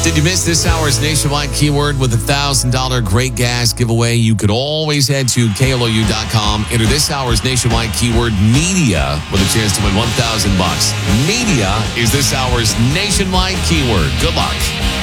Did you miss this hour's nationwide keyword with a $1,000 Great Gas giveaway? You could always head to KLOU.com, enter this hour's nationwide keyword media with a chance to win $1,000. Media is this hour's nationwide keyword. Good luck.